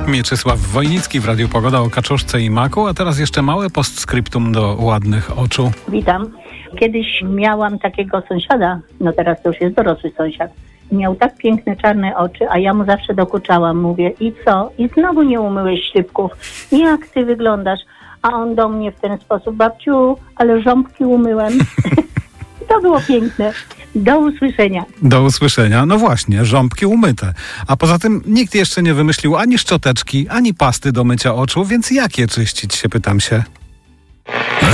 Mieczysław Wojnicki w Radiu Pogoda o kaczuszce i maku, a teraz jeszcze małe postscriptum do ładnych oczu. Witam. Kiedyś miałam takiego sąsiada, no teraz to już jest dorosły sąsiad. Miał tak piękne czarne oczy, a ja mu zawsze dokuczałam. Mówię, i co? I znowu nie umyłeś ślipków. Jak ty wyglądasz? A on do mnie w ten sposób, babciu, ale żąbki umyłem. To było piękne. Do usłyszenia. Do usłyszenia. No właśnie, żąbki umyte. A poza tym nikt jeszcze nie wymyślił ani szczoteczki, ani pasty do mycia oczu, więc jak je czyścić, się pytam się.